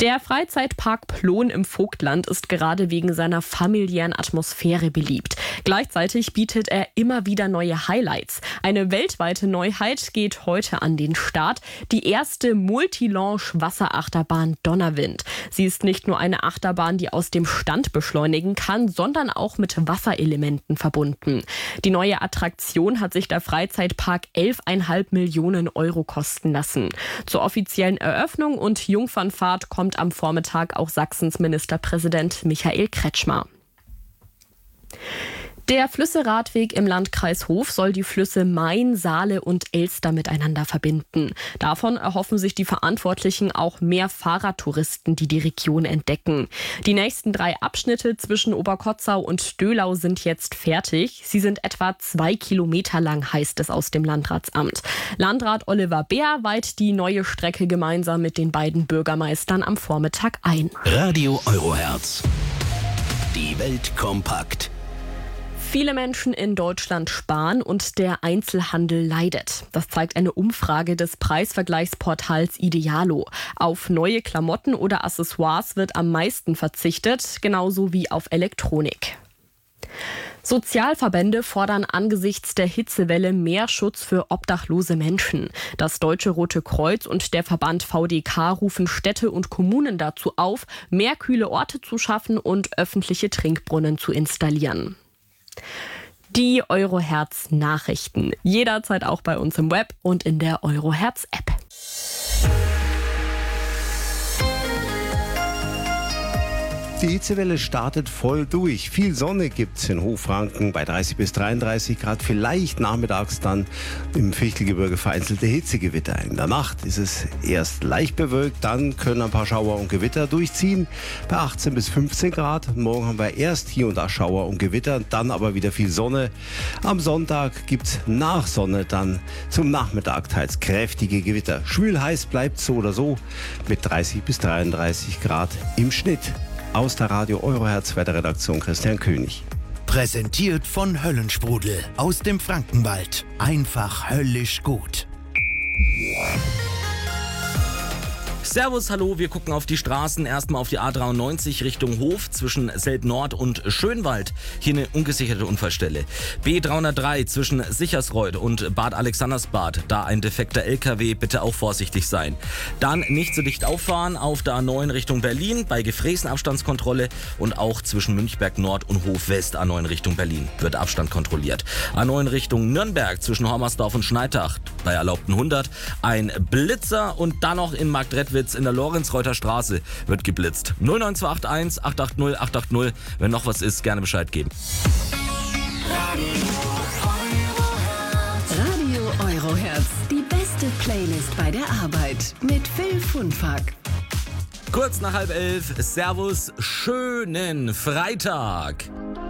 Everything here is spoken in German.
Der Freizeitpark Plon im Vogtland ist gerade wegen seiner familiären Atmosphäre beliebt. Gleichzeitig bietet er immer wieder neue Highlights. Eine weltweite Neuheit geht heute an den Start. Die erste Multilaunch-Wasserachterbahn Donnerwind. Sie ist nicht nur eine Achterbahn, die aus dem Stand beschleunigen kann, sondern auch mit Wasserelementen verbunden. Die neue Attraktion hat sich der Freizeitpark 11,5 Millionen Euro kosten lassen. Zur offiziellen Eröffnung und Jungfernfahrt kommt am Vormittag auch Sachsens Ministerpräsident Michael Kretschmer. Der Flüsse-Radweg im Landkreis Hof soll die Flüsse Main, Saale und Elster miteinander verbinden. Davon erhoffen sich die Verantwortlichen auch mehr Fahrradtouristen, die die Region entdecken. Die nächsten 3 Abschnitte zwischen Oberkotzau und Döhlau sind jetzt fertig. Sie sind etwa 2 Kilometer lang, heißt es aus dem Landratsamt. Landrat Oliver Beer weiht die neue Strecke gemeinsam mit den beiden Bürgermeistern am Vormittag ein. Radio Euroherz. Die Welt kompakt. Viele Menschen in Deutschland sparen und der Einzelhandel leidet. Das zeigt eine Umfrage des Preisvergleichsportals Idealo. Auf neue Klamotten oder Accessoires wird am meisten verzichtet, genauso wie auf Elektronik. Sozialverbände fordern angesichts der Hitzewelle mehr Schutz für obdachlose Menschen. Das Deutsche Rote Kreuz und der Verband VDK rufen Städte und Kommunen dazu auf, mehr kühle Orte zu schaffen und öffentliche Trinkbrunnen zu installieren. Die Euroherz Nachrichten. Jederzeit auch bei uns im Web und in der Euroherz App. Die Hitzewelle startet voll durch. Viel Sonne gibt's in Hochfranken bei 30 bis 33 Grad. Vielleicht nachmittags dann im Fichtelgebirge vereinzelte Hitzegewitter. In der Nacht ist es erst leicht bewölkt, dann können ein paar Schauer und Gewitter durchziehen bei 18 bis 15 Grad. Morgen haben wir erst hier und da Schauer und Gewitter, dann aber wieder viel Sonne. Am Sonntag gibt's nach Sonne dann zum Nachmittag teils kräftige Gewitter. Schwül heiß bleibt so oder so mit 30 bis 33 Grad im Schnitt. Aus der Radio Euroherz Wetterredaktion Christian König. Präsentiert von Höllensprudel aus dem Frankenwald. Einfach höllisch gut. Servus, hallo, wir gucken auf die Straßen. Erstmal auf die A93 Richtung Hof zwischen Selb-Nord und Schönwald. Hier eine ungesicherte Unfallstelle. B303 zwischen Sichersreuth und Bad Alexandersbad. Da ein defekter LKW, bitte auch vorsichtig sein. Dann nicht so dicht auffahren auf der A9 Richtung Berlin bei Gefräßen Abstandskontrolle und auch zwischen Münchberg Nord und Hof West A9 Richtung Berlin wird Abstand kontrolliert. A9 Richtung Nürnberg zwischen Hormersdorf und Schneidach bei erlaubten 100. Ein Blitzer und dann noch in Marktredwitz in der Lorenz-Reuter Straße wird geblitzt. 09281 880 880. Wenn noch was ist, gerne Bescheid geben. Radio Euroherz. Die beste Playlist bei der Arbeit. Mit Phil Funfack. Kurz nach 10:30. Servus, schönen Freitag.